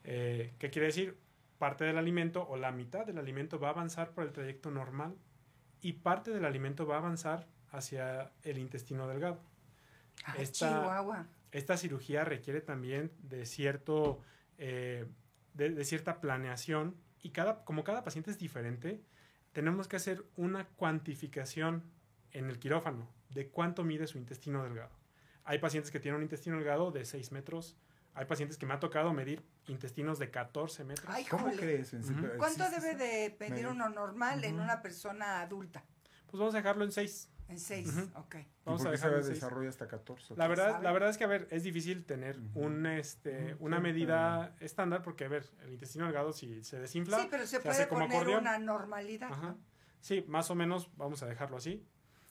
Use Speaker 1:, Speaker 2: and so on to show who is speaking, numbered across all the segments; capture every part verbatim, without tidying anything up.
Speaker 1: Eh, ¿Qué quiere decir? Parte del alimento o la mitad del alimento va a avanzar por el trayecto normal y parte del alimento va a avanzar hacia el intestino delgado.
Speaker 2: Ah,
Speaker 1: Esta,
Speaker 2: Chihuahua.
Speaker 1: esta cirugía requiere también de cierto eh, de, de cierta planeación y cada, como cada paciente es diferente, tenemos que hacer una cuantificación en el quirófano de cuánto mide su intestino delgado. Hay pacientes que tienen un intestino delgado de seis metros. Hay pacientes que me ha tocado medir intestinos de catorce metros.
Speaker 2: Ay,
Speaker 3: ¿Cómo
Speaker 2: jole.
Speaker 3: crees? En serio?
Speaker 1: Ujú.
Speaker 2: ¿Cuánto
Speaker 3: ¿Existe
Speaker 2: debe
Speaker 3: eso?
Speaker 2: de pedir
Speaker 3: Me-
Speaker 2: uno normal en
Speaker 1: Ujú.
Speaker 2: una persona adulta?
Speaker 1: Pues vamos a dejarlo en seis.
Speaker 2: En seis,
Speaker 1: Ujú.
Speaker 2: ok.
Speaker 3: ¿Y
Speaker 1: Vamos
Speaker 3: por
Speaker 1: a
Speaker 3: qué se
Speaker 1: dejarlo en seis.
Speaker 3: desarrolla hasta catorce?
Speaker 1: La verdad,
Speaker 2: sabe?
Speaker 1: la verdad es que, a ver, es difícil tener
Speaker 3: Ujú.
Speaker 1: un, este,
Speaker 3: Ujú,
Speaker 1: una
Speaker 3: sí,
Speaker 1: medida estándar porque, a ver, el intestino delgado si se desinfla,
Speaker 2: Sí, pero se,
Speaker 1: se
Speaker 2: puede
Speaker 1: hace como
Speaker 2: poner
Speaker 1: acordeón.
Speaker 2: una normalidad.
Speaker 1: Ajá.
Speaker 2: ¿no?
Speaker 1: Sí, más o menos vamos a dejarlo así.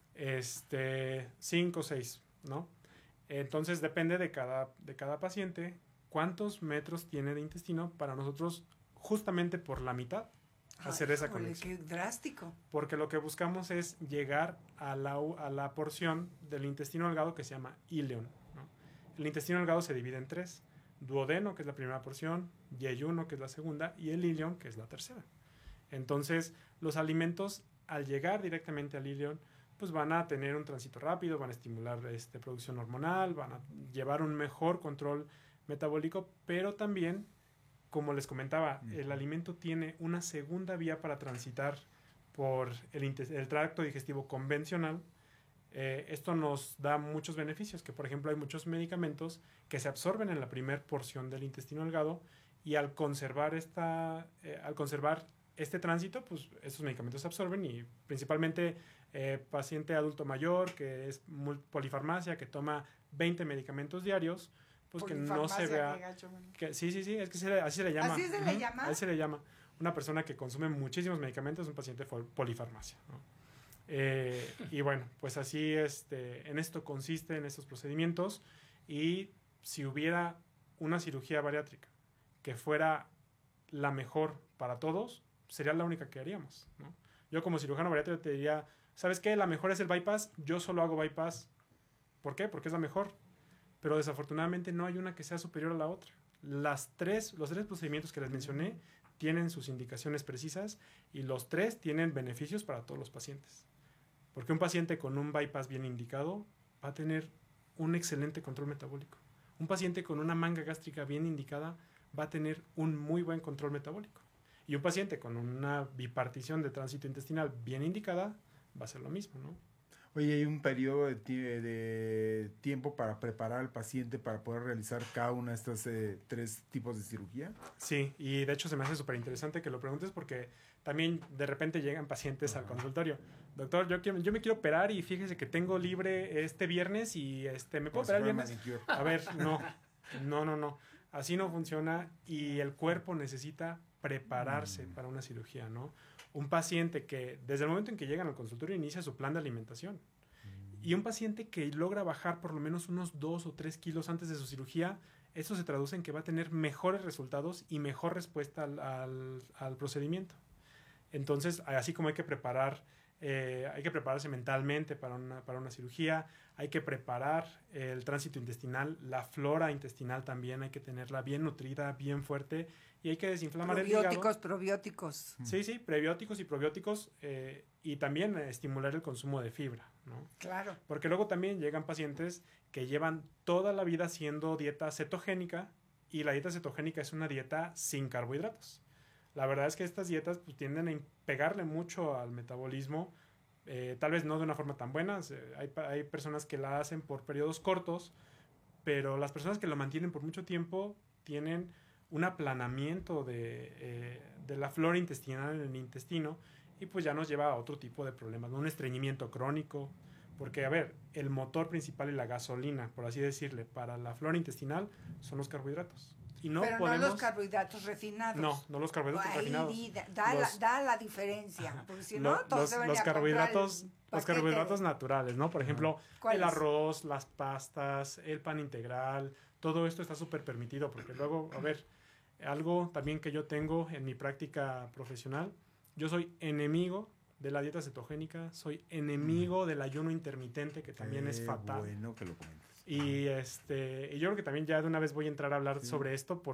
Speaker 1: Este, cinco o seis, ¿no? Entonces depende de cada, de cada paciente cuántos metros tiene de intestino para nosotros justamente por la mitad hacer
Speaker 2: Ay,
Speaker 1: esa
Speaker 2: jole,
Speaker 1: conexión.
Speaker 2: qué drástico.
Speaker 1: Porque lo que buscamos es llegar a la, a la porción del intestino delgado que se llama íleon, ¿no? El intestino delgado se divide en tres: duodeno, que es la primera porción, yeyuno, que es la segunda, y el íleon, que es la tercera. Entonces, los alimentos, al llegar directamente al íleon, pues van a tener un tránsito rápido, van a estimular este, producción hormonal, van a llevar un mejor control metabólico, pero también, como les comentaba,
Speaker 3: Ujú.
Speaker 1: el alimento tiene una segunda vía para transitar por el, el tracto digestivo convencional. Eh, esto nos da muchos beneficios, que por ejemplo hay muchos medicamentos que se absorben en la primera porción del intestino delgado y al conservar, esta, eh, al conservar este tránsito, pues esos medicamentos se absorben y principalmente eh, paciente adulto mayor que es polifarmacia, que toma veinte medicamentos diarios, pues que no se
Speaker 2: Polifarmacia,
Speaker 1: vea...
Speaker 2: qué gacho, bueno.
Speaker 1: Que, sí, sí, sí, es que se le, así se le llama.
Speaker 2: ¿Así se le
Speaker 1: Ujú,
Speaker 2: llama?
Speaker 1: Así se le llama. Una persona que consume muchísimos medicamentos es un paciente fol- polifarmacia, ¿no? Eh, y bueno, pues así este, en esto consiste en estos procedimientos. Y si hubiera una cirugía bariátrica que fuera la mejor para todos, sería la única que haríamos, ¿no? Yo como cirujano bariátrico te diría, ¿sabes qué? La mejor es el bypass, yo solo hago bypass. ¿Por qué? Porque es la mejor. Pero desafortunadamente no hay una que sea superior a la otra. Las tres, los tres procedimientos que les mencioné tienen sus indicaciones precisas y los tres tienen beneficios para todos los pacientes. Porque un paciente con un bypass bien indicado va a tener un excelente control metabólico. Un paciente con una manga gástrica bien indicada va a tener un muy buen control metabólico. Y un paciente con una bipartición de tránsito intestinal bien indicada va a ser lo mismo, ¿no?
Speaker 3: Oye, ¿hay un periodo de, tie- de tiempo para preparar al paciente para poder realizar cada una de estas eh, tres tipos de cirugía?
Speaker 1: Sí, y de hecho se me hace súper interesante que lo preguntes porque también de repente llegan pacientes
Speaker 3: Ajá.
Speaker 1: al consultorio. Doctor, yo, quiero, yo me quiero operar y fíjese que tengo libre este viernes y este me puedo
Speaker 3: Como si
Speaker 1: operar el
Speaker 3: fuera
Speaker 1: viernes.
Speaker 3: manicure.
Speaker 1: A ver, no, no, no, no. Así no funciona y el cuerpo necesita prepararse
Speaker 3: Mm.
Speaker 1: para una cirugía, ¿no? Un paciente que desde el momento en que llegan al consultorio inicia su plan de alimentación. Y un paciente que logra bajar por lo menos unos dos o tres kilos antes de su cirugía, eso se traduce en que va a tener mejores resultados y mejor respuesta al, al, al procedimiento. Entonces, así como hay que preparar, eh, hay que prepararse mentalmente para una, para una cirugía, hay que preparar el tránsito intestinal, la flora intestinal también hay que tenerla bien nutrida, bien fuerte, y hay que desinflamar el hígado.
Speaker 2: Probióticos, probióticos.
Speaker 1: Sí, sí, prebióticos y probióticos, eh, y también eh, estimular el consumo de fibra, ¿no?
Speaker 2: Claro.
Speaker 1: Porque luego también llegan pacientes que llevan toda la vida haciendo dieta cetogénica, y la dieta cetogénica es una dieta sin carbohidratos. La verdad es que estas dietas pues, tienden a pegarle mucho al metabolismo, eh, tal vez no de una forma tan buena. Hay, hay personas que la hacen por periodos cortos, pero las personas que lo mantienen por mucho tiempo tienen un aplanamiento de, eh, de la flora intestinal en el intestino y pues ya nos lleva a otro tipo de problemas, ¿no? Un estreñimiento crónico, porque a ver, el motor principal y la gasolina, por así decirle, para la flora intestinal son los carbohidratos. Y no
Speaker 2: Pero
Speaker 1: podemos...
Speaker 2: no los carbohidratos refinados.
Speaker 1: No, no los carbohidratos
Speaker 2: Ahí
Speaker 1: refinados.
Speaker 2: di- da, da
Speaker 1: Los-
Speaker 2: la, da la diferencia. Porque si
Speaker 1: Lo-
Speaker 2: no, todos
Speaker 1: los,
Speaker 2: deben
Speaker 1: los
Speaker 2: ir a comprar
Speaker 1: carbohidratos,
Speaker 2: el
Speaker 1: los
Speaker 2: paquete
Speaker 1: carbohidratos
Speaker 2: de-
Speaker 1: naturales, ¿no? Por ejemplo, el
Speaker 2: ¿Cuáles?
Speaker 1: arroz, las pastas, el pan integral, todo esto está súper permitido, porque luego, a ver, algo también que yo tengo en mi práctica profesional, yo soy enemigo de la dieta cetogénica, soy enemigo del ayuno intermitente, que también es
Speaker 3: Qué
Speaker 1: fatal.
Speaker 3: bueno que lo comentas.
Speaker 1: Y este, y yo creo que también ya de una vez voy a entrar a hablar
Speaker 3: Sí.
Speaker 1: sobre esto,